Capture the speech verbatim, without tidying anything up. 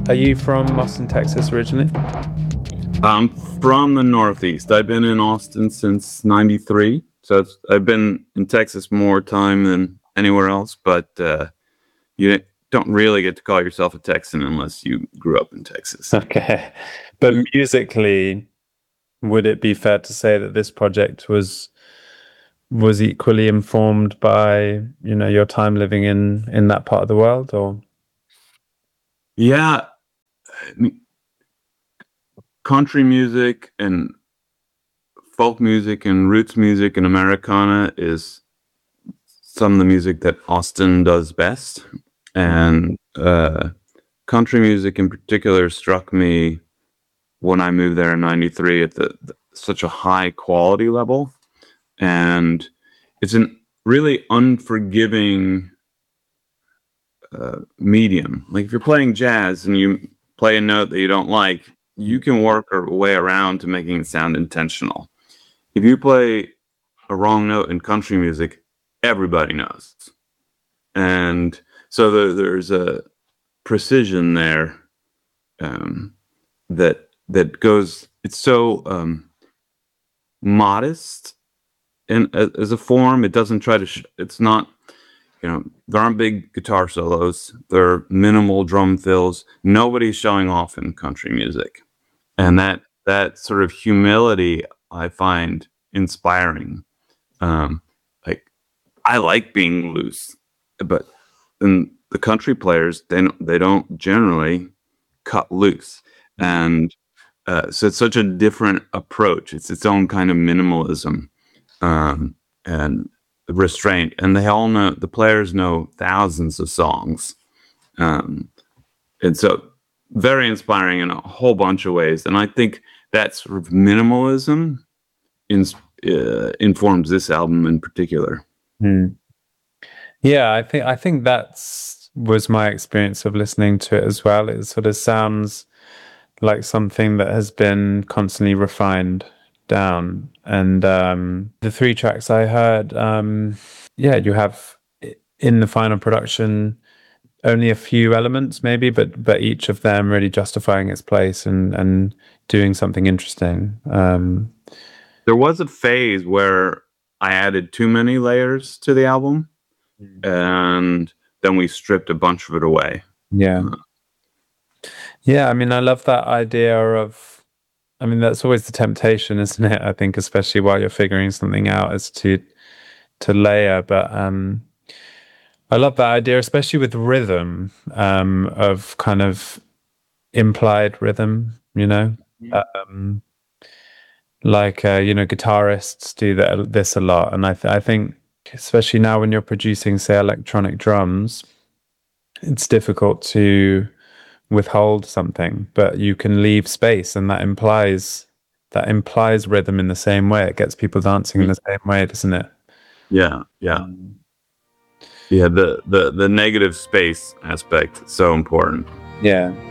Are you from Austin, Texas originally? I'm from the Northeast. I've been in Austin since ninety-three. So it's, I've been in Texas more time than anywhere else, but uh, you don't really get to call yourself a Texan unless you grew up in Texas. Okay. But musically, would it be fair to say that this project was was equally informed by, you know, your time living in in that part of the world, or? Yeah. I mean, country music and folk music and roots music and Americana is some of the music that Austin does best. And uh, country music in particular struck me when I moved there in ninety-three at the, the such a high quality level. And it's a really unforgiving uh, medium. Like if you're playing jazz and you play a note that you don't like, you can work your way around to making it sound intentional. If you play a wrong note in country music, everybody knows. And so the, there's a precision there um, that that goes, it's so um, modest in as a form. It doesn't try to, sh- it's not, you know, there aren't big guitar solos. There are minimal drum fills. Nobody's showing off in country music. And that that sort of humility I find inspiring. Um, like I like being loose, but in the country players, they don't, they don't generally cut loose, and uh, so it's such a different approach. It's its own kind of minimalism um, and restraint, and they all know, the players know thousands of songs, um, and so very inspiring in a whole bunch of ways. And I think that sort of minimalism in, uh, informs this album in particular. Hmm. Yeah, I think I think that's was my experience of listening to it as well. It sort of sounds like something that has been constantly refined down. And um, the three tracks I heard, um, yeah, you have in the final production only a few elements maybe, but but each of them really justifying its place and and doing something interesting. Um, there was a phase where I added too many layers to the album, and then we stripped a bunch of it away. Yeah. Uh, yeah, I mean, I love that idea of, I mean, that's always the temptation, isn't it? I think, especially while you're figuring something out, is to to layer. But um, I love that idea, especially with rhythm, um, of kind of implied rhythm, you know? Um, like, uh, you know, guitarists do that, this a lot. And I, th- I think, especially now when you're producing, say, electronic drums, it's difficult to withhold something, but you can leave space, and that implies that implies rhythm in the same way. It gets people dancing in the same way, doesn't it? Yeah, yeah, um, yeah. The the the negative space aspect is so important. Yeah.